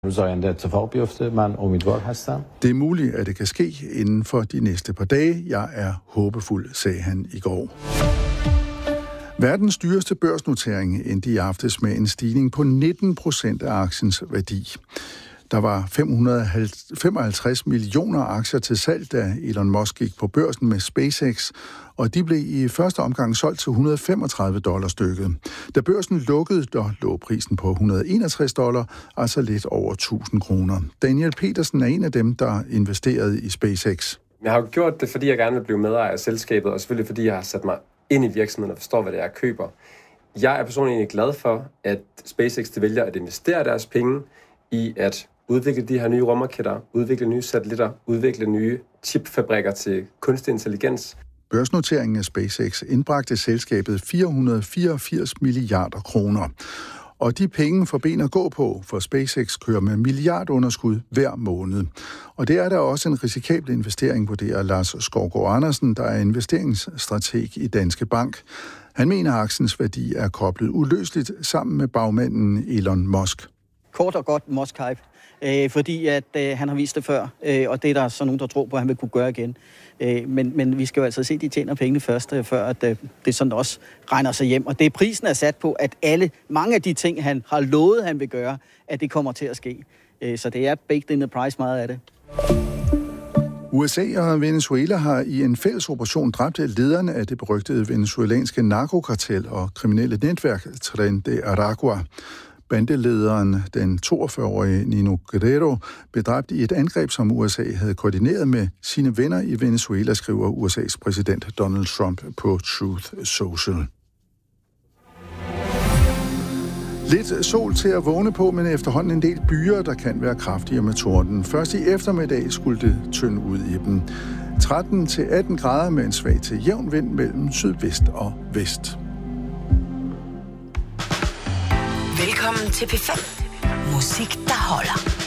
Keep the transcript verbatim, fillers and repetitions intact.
روزآینده اتفاق بیفته. من امیدوار هستم. Det er muligt, at det kan ske inden for de næste par dage. Jeg er håbefuld, sagde han i går. Verdens dyreste børsnotering endte i aftes med en stigning på nitten procent af aktiens værdi. Der var fem hundrede femoghalvtreds millioner aktier til salg, da Elon Musk gik på børsen med SpaceX, og de blev i første omgang solgt til et hundrede og femogtredive dollar stykket. Da børsen lukkede, der lå prisen på et hundrede og enogtres dollar, altså lidt over tusind kroner. Daniel Petersen er en af dem, der investerede i SpaceX. Jeg har jo gjort det, fordi jeg gerne vil blive medejer af selskabet, og selvfølgelig fordi jeg har sat mig ind i virksomheden og forstår, hvad det er, jeg køber. Jeg er personligt egentlig glad for, at SpaceX de vælger at investere deres penge i at udvikle de her nye rumraketter, udvikle nye satellitter, udvikle nye chipfabrikker til kunstig intelligens. Børsnoteringen af SpaceX indbragte selskabet fire hundrede og fireogfirs milliarder kroner. Og de penge får ben at gå på, for SpaceX kører med milliardunderskud hver måned. Og det er der også en risikabel investering, vurderer Lars Skovgaard Andersen, der er investeringsstrateg i Danske Bank. Han mener, at aktiens værdi er koblet uløseligt sammen med bagmanden Elon Musk. Kort og godt Musk-hype, øh, fordi at, øh, han har vist det før, øh, og det er der så nogen, der tror på, at han vil kunne gøre igen. Øh, men, men vi skal jo altså se, at de tjener pengene først, øh, før at, øh, det sådan også regner sig hjem. Og det prisen er sat på, at alle, mange af de ting, han har lovet, han vil gøre, at det kommer til at ske. Øh, så det er baked in the price meget af det. U S A og Venezuela har i en fælles operation dræbt lederne af det berygtede venezuelanske narkokartel og kriminelle netværk Tren de Aragua. Bandelederen, den toogfyrre-årige Nino Guerrero, blev dræbt i et angreb, som U S A havde koordineret med sine venner i Venezuela, skriver U S A's præsident Donald Trump på Truth Social. Lidt sol til at vågne på, men efterhånden en del byer, der kan være kraftigere med torden. Først i eftermiddag skulle det tynde ud i dem. tretten til atten grader med en svag til jævn vind mellem sydvest og vest. Velkommen til P fem. Musik, der holder.